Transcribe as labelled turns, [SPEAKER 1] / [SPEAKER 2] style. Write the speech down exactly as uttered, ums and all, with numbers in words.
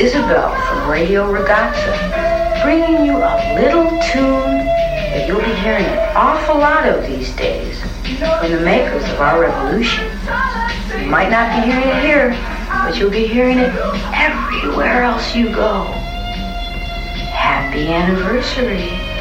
[SPEAKER 1] Isabel from Radio Ragazza, bringing you a little tune that you'll be hearing an awful lot of these days from the makers of our revolution. You might not be hearing it here, but you'll be hearing it everywhere else you go. Happy anniversary.